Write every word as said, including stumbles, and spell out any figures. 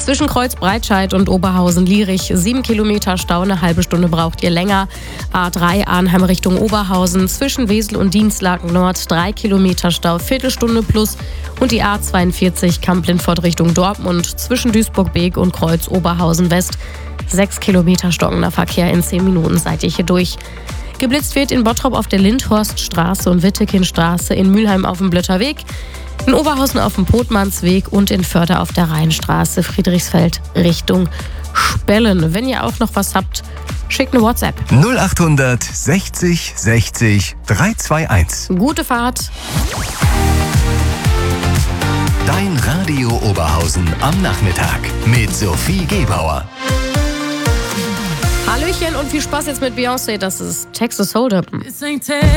Zwischen Kreuz-Breitscheid und Oberhausen-Lierich sieben Kilometer Stau, eine halbe Stunde braucht ihr länger. A drei Arnheim Richtung Oberhausen, zwischen Wesel und Dienstlaken Nord drei Kilometer Stau, Viertelstunde plus. Und die A zweiundvierzig Kamp-Lindfort Richtung Dortmund, zwischen Duisburg-Beek und Kreuz Oberhausen West sechs Kilometer stockender Verkehr, in zehn Minuten seid ihr hier durch. Geblitzt wird in Bottrop auf der Lindhorststraße und Wittekindstraße, in Mülheim auf dem Blötterweg, in Oberhausen auf dem Potmannsweg und in Förde auf der Rheinstraße, Friedrichsfeld Richtung Spellen. Wenn ihr auch noch was habt, schickt eine WhatsApp. null acht sechzig sechzig drei zwei eins. Gute Fahrt. Dein Radio Oberhausen am Nachmittag mit Sophie Gebauer. Hallöchen und viel Spaß jetzt mit Beyoncé. Das ist Texas Hold'em.